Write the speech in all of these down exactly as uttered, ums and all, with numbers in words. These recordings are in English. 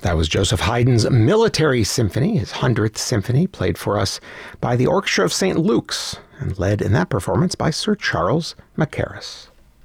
That was Joseph Haydn's Military Symphony, his hundredth symphony, played for us by the Orchestra of Saint Luke's and led in that performance by Sir Charles Mackerras.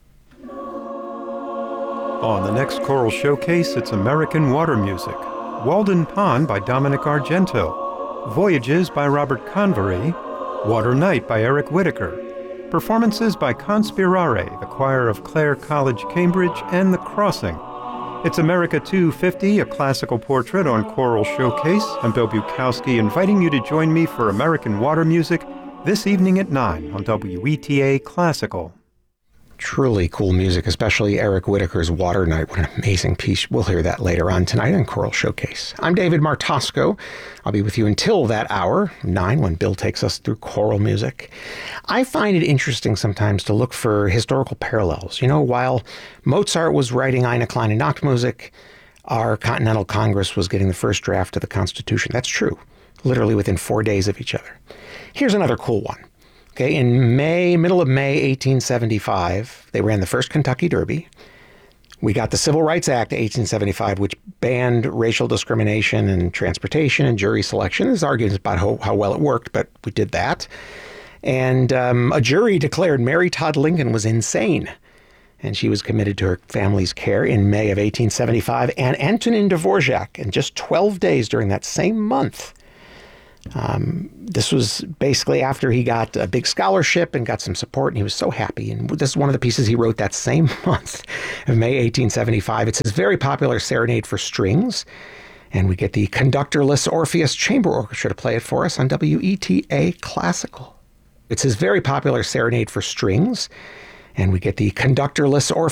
On the next choral showcase, it's American Water Music. Walden Pond by Dominic Argento. Voyages by Robert Convery. Water Night by Eric Whittaker. Performances by Conspirare, the choir of Clare College, Cambridge, and The Crossing. It's America two fifty, a classical portrait on Choral Showcase. I'm Bill Bukowski, inviting you to join me for American Water Music this evening at nine on W E T A Classical. Truly cool music, especially Eric Whittaker's Water Night. What an amazing piece. We'll hear that later on tonight on Choral Showcase. I'm David Martosco. I'll be with you until that hour, nine, when Bill takes us through choral music. I find it interesting sometimes to look for historical parallels. You know, while Mozart was writing Eine kleine Nachtmusik, our Continental Congress was getting the first draft of the Constitution. That's true, literally within four days of each other. Here's another cool one. Okay, in May, middle of May eighteen seventy-five, they ran the first Kentucky Derby. We got the Civil Rights Act eighteen seventy-five, which banned racial discrimination in transportation and jury selection. There's arguments about how, how well it worked, but we did that. And um, a jury declared Mary Todd Lincoln was insane, and she was committed to her family's care in May of eighteen seventy-five. And Antonin Dvorak, in just twelve days during that same month, Um, this was basically after he got a big scholarship and got some support, and he was so happy. And this is one of the pieces he wrote that same month of May eighteen seventy-five. It's his very popular Serenade for Strings, and we get the conductorless Orpheus Chamber Orchestra to play it for us on W E T A Classical. It's his very popular Serenade for Strings, and we get the conductorless Orpheus